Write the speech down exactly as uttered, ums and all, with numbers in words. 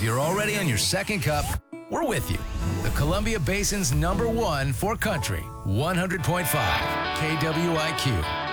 you're already on your second cup, we're with you. The Columbia Basin's number one for country, one hundred point five K W I Q.